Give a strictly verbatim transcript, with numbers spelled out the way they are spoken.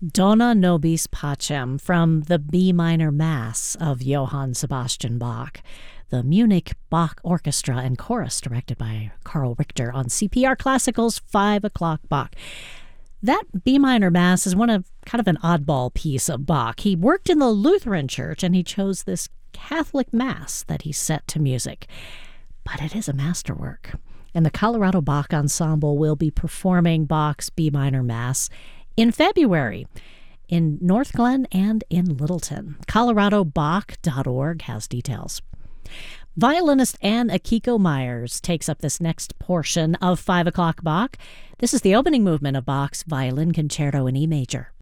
Dona Nobis Pacem from the B minor Mass of Johann Sebastian Bach. The Munich Bach Orchestra and Chorus, directed by Carl Richter on C P R Classical's five o'clock Bach. That B minor Mass is one of kind of an oddball piece of Bach. He worked in the Lutheran Church and he chose this Catholic Mass that he set to music. But it is a masterwork. And the Colorado Bach Ensemble will be performing Bach's B minor Mass in February in North Glen and in Littleton. colorado bach dot org has details. Violinist Anne Akiko Myers takes up this next portion of five o'clock Bach. This is the opening movement of Bach's Violin Concerto in E major.